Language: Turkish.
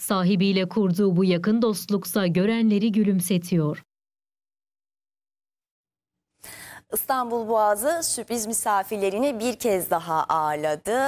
Sahibiyle kurduğu bu yakın dostluksa görenleri gülümsetiyor. İstanbul Boğazı sürpriz misafirlerini bir kez daha ağırladı.